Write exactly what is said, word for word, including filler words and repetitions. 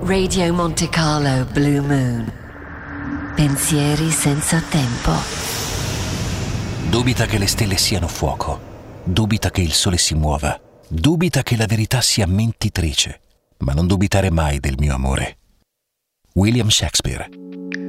Radio Monte Carlo Blue Moon. Pensieri senza tempo. Dubita che le stelle siano fuoco. Dubita che il sole si muova. Dubita che la verità sia mentitrice. Ma non dubitare mai del mio amore. William Shakespeare.